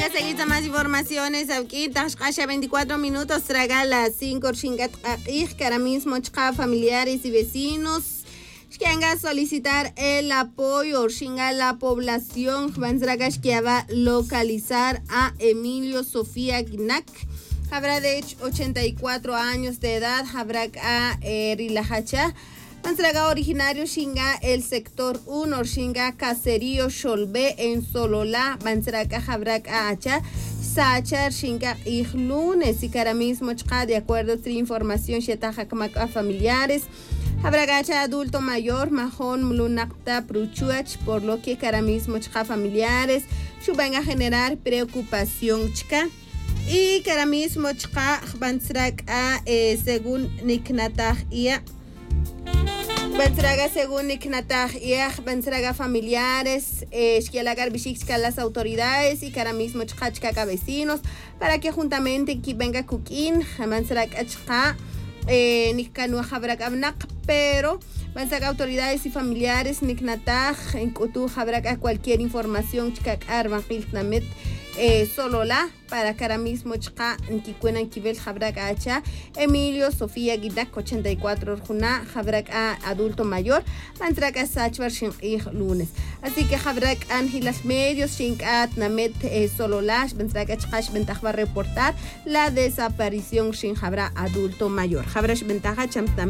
Seguimos más informaciones aquí. Tashkasha 24 minutos. Traga las 5 chingat que ahora mismo familiares y vecinos que van a solicitar el apoyo chinga la población. Van a localizar a Emilio Sofía Gnac. Habrá de 84 años de edad. Habrá a Rilahacha. Manstraga originario Shinga el sector 1 Shinga Caserío Xolbe en Sololá Manstraga Jabraca Acha Sachar Shinga y lunes y cara mismo chka de acuerdo a información Shetaja Kamaka familiares Habragacha adulto mayor Mahon Mlunakta Pruchuach por lo que cara mismo chka familiares van a generar preocupación chka y cara mismo chka Manstraga según Niknatah ia Banstraga según Niknatah Banstraga familiares, Shkialagar Bishixka las autoridades y cara mismo Chachka vecinos para que juntamente aquí venga Kukin, Banstraga Chka, Nikanu Habrak Abnak, pero Banstraga autoridades y familiares Niknatah, en Kutu Habrak cualquier información Chkak Arban Piltnamet. Solo la para cara mismo chka en Kikuena Kibel Habrak Acha Emilio Sofía Gidak 84 Juna Habrak a adulto mayor Mantraka Sachvar Shin lunes así que Habrak Angilas medios Shinkat Namet solo la Mantraka Chkash Ventaja va a reportar la desaparición Shin Habra adulto mayor Habrash Ventaja Chamtamet